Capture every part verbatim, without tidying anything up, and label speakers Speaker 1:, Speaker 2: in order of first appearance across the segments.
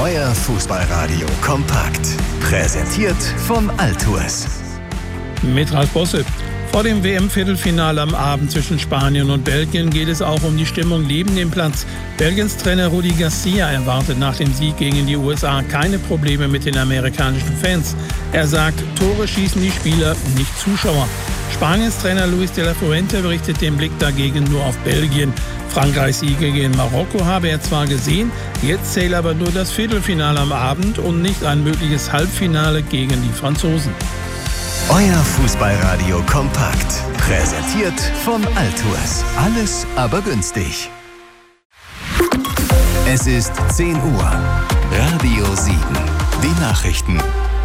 Speaker 1: Euer Fußballradio kompakt. Präsentiert von Altours.
Speaker 2: Mit Ralf Bosse. Vor dem W M-Viertelfinale am Abend zwischen Spanien und Belgien geht es auch um die Stimmung neben dem Platz. Belgiens Trainer Rudi Garcia erwartet nach dem Sieg gegen die U S A keine Probleme mit den amerikanischen Fans. Er sagt, Tore schießen die Spieler, nicht Zuschauer. Spaniens Trainer Luis de la Fuente berichtet den Blick dagegen nur auf Belgien. Frankreichs Sieg gegen Marokko habe er zwar gesehen, jetzt zähle aber nur das Viertelfinale am Abend und nicht ein mögliches Halbfinale gegen die Franzosen.
Speaker 1: Euer Fußballradio kompakt. Präsentiert von Altours. Alles aber günstig. Es ist zehn Uhr. Radio sieben. Die Nachrichten.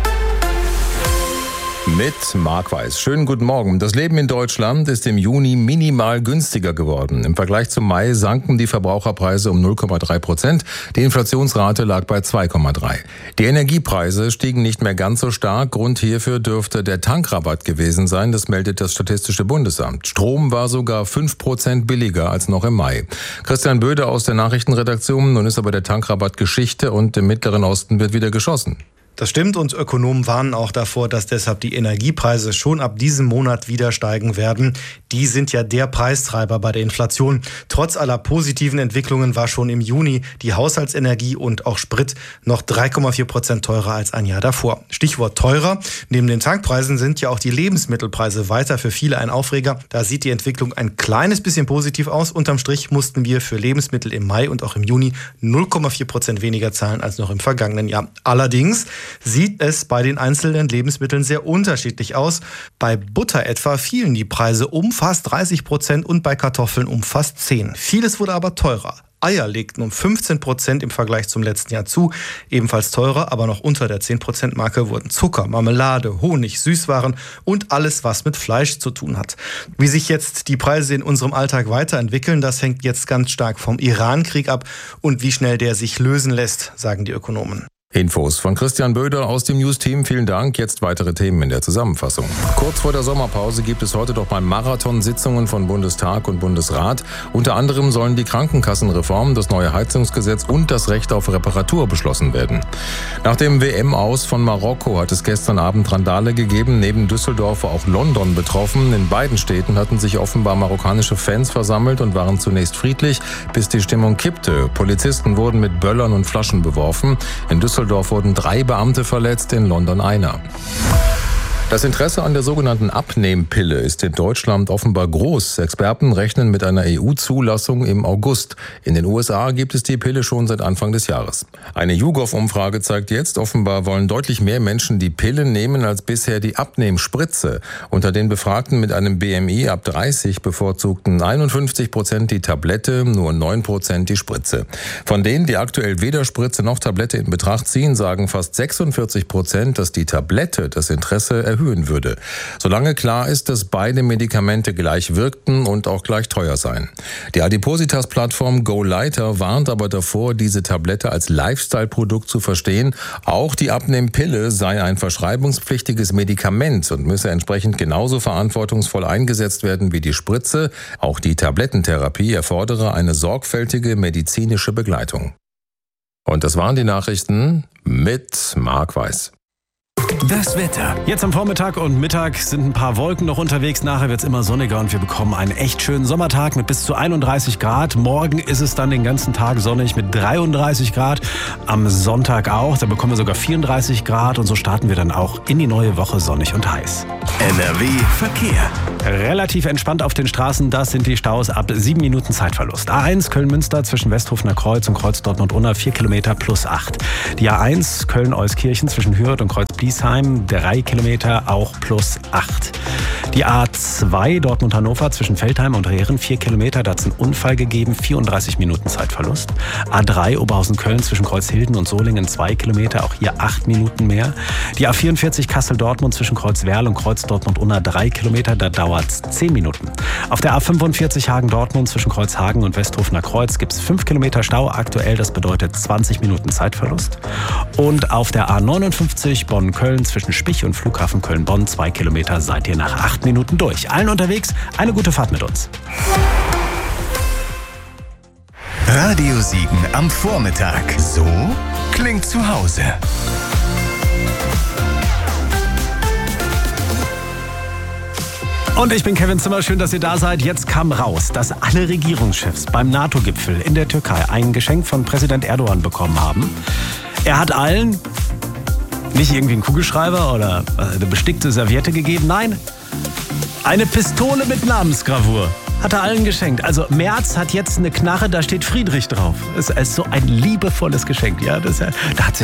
Speaker 3: Mit Marc Weiß. Schönen guten Morgen. Das Leben in Deutschland ist im Juni minimal günstiger geworden. Im Vergleich zum Mai sanken die Verbraucherpreise um null Komma drei Prozent. Die Inflationsrate lag bei zwei Komma drei. Die Energiepreise stiegen nicht mehr ganz so stark. Grund hierfür dürfte der Tankrabatt gewesen sein. Das meldet das Statistische Bundesamt. Strom war sogar fünf Prozent billiger als noch im Mai. Christian Böde aus der Nachrichtenredaktion. Nun ist aber der Tankrabatt Geschichte und im Mittleren Osten wird wieder geschossen.
Speaker 4: Das stimmt und Ökonomen warnen auch davor, dass deshalb die Energiepreise schon ab diesem Monat wieder steigen werden. Die sind ja der Preistreiber bei der Inflation. Trotz aller positiven Entwicklungen war schon im Juni die Haushaltsenergie und auch Sprit noch drei Komma vier Prozent teurer als ein Jahr davor. Stichwort teurer. Neben den Tankpreisen sind ja auch die Lebensmittelpreise weiter für viele ein Aufreger. Da sieht die Entwicklung ein kleines bisschen positiv aus. Unterm Strich mussten wir für Lebensmittel im Mai und auch im Juni null Komma vier Prozent weniger zahlen als noch im vergangenen Jahr. Allerdings sieht es bei den einzelnen Lebensmitteln sehr unterschiedlich aus. Bei Butter etwa fielen die Preise um fast dreißig Prozent und bei Kartoffeln um fast zehn. Vieles wurde aber teurer. Eier legten um fünfzehn Prozent im Vergleich zum letzten Jahr zu. Ebenfalls teurer, aber noch unter der zehn Prozent Marke wurden Zucker, Marmelade, Honig, Süßwaren und alles, was mit Fleisch zu tun hat. Wie sich jetzt die Preise in unserem Alltag weiterentwickeln, das hängt jetzt ganz stark vom Iran-Krieg ab und wie schnell der sich lösen lässt, sagen die Ökonomen.
Speaker 3: Infos von Christian Böder aus dem News-Team. Vielen Dank. Jetzt weitere Themen in der Zusammenfassung. Kurz vor der Sommerpause gibt es heute doch mal Marathonsitzungen von Bundestag und Bundesrat. Unter anderem sollen die Krankenkassenreform, das neue Heizungsgesetz und das Recht auf Reparatur beschlossen werden. Nach dem W M-Aus von Marokko hat es gestern Abend Randale gegeben. Neben Düsseldorf war auch London betroffen. In beiden Städten hatten sich offenbar marokkanische Fans versammelt und waren zunächst friedlich, bis die Stimmung kippte. Polizisten wurden mit Böllern und Flaschen beworfen. In Düsseldorf wurden drei Beamte verletzt, in London einer. Das Interesse an der sogenannten Abnehmpille ist in Deutschland offenbar groß. Experten rechnen mit einer E U-Zulassung im August. In den U S A gibt es die Pille schon seit Anfang des Jahres. Eine YouGov-Umfrage zeigt jetzt, offenbar wollen deutlich mehr Menschen die Pille nehmen als bisher die Abnehmspritze. Unter den Befragten mit einem B M I ab dreißig bevorzugten einundfünfzig Prozent die Tablette, nur neun Prozent die Spritze. Von denen, die aktuell weder Spritze noch Tablette in Betracht ziehen, sagen fast sechsundvierzig Prozent, dass die Tablette das Interesse erhöhen würde. Solange klar ist, dass beide Medikamente gleich wirkten und auch gleich teuer seien. Die Adipositas-Plattform GoLighter warnt aber davor, diese Tablette als Lifestyle-Produkt zu verstehen. Auch die Abnehmpille sei ein verschreibungspflichtiges Medikament und müsse entsprechend genauso verantwortungsvoll eingesetzt werden wie die Spritze. Auch die Tablettentherapie erfordere eine sorgfältige medizinische Begleitung. Und das waren die Nachrichten mit Marc Weiß.
Speaker 1: Das Wetter.
Speaker 5: Jetzt am Vormittag und Mittag sind ein paar Wolken noch unterwegs. Nachher wird es immer sonniger und wir bekommen einen echt schönen Sommertag mit bis zu einunddreißig Grad. Morgen ist es dann den ganzen Tag sonnig mit dreiunddreißig Grad. Am Sonntag auch. Da bekommen wir sogar vierunddreißig Grad. Und so starten wir dann auch in die neue Woche sonnig und heiß.
Speaker 1: N R W Verkehr.
Speaker 5: Relativ entspannt auf den Straßen. Das sind die Staus ab sieben Minuten Zeitverlust. A eins Köln-Münster zwischen Westhofener Kreuz und Kreuz Dortmund-Unna vier Kilometer plus acht. Die A eins Köln-Euskirchen zwischen Hürth und Kreuz-Bliesheim drei Kilometer auch plus acht. Die A zwei Dortmund-Hannover zwischen Veltheim und Rehren vier Kilometer. Da hat es einen Unfall gegeben, vierunddreißig Minuten Zeitverlust. A drei Oberhausen-Köln zwischen Kreuzhilden und Solingen zwei Kilometer, auch hier acht Minuten mehr. Die A vierundvierzig Kassel-Dortmund zwischen Kreuzwerl und Kreuz Dortmund-Unna drei Kilometer, da dauert es zehn Minuten. Auf der A fünfundvierzig Hagen-Dortmund zwischen Kreuzhagen und Westhofener Kreuz gibt es fünf Kilometer Stau aktuell, das bedeutet zwanzig Minuten Zeitverlust. Und auf der A neunundfünfzig Bonn-Köln zwischen Spich und Flughafen Köln-Bonn zwei Kilometer seid ihr nach acht Minuten durch. Allen unterwegs eine gute Fahrt mit uns.
Speaker 1: Radio Siegen am Vormittag. So klingt zu Hause.
Speaker 5: Und ich bin Kevin Zimmer, schön, dass ihr da seid. Jetzt kam raus, dass alle Regierungschefs beim NATO-Gipfel in der Türkei ein Geschenk von Präsident Erdogan bekommen haben. Er hat allen nicht irgendwie einen Kugelschreiber oder eine bestickte Serviette gegeben, nein, eine Pistole mit Namensgravur. Hat er allen geschenkt. Also Merz hat jetzt eine Knarre, da steht Friedrich drauf. Es ist so ein liebevolles Geschenk. Ja, das, da hat sich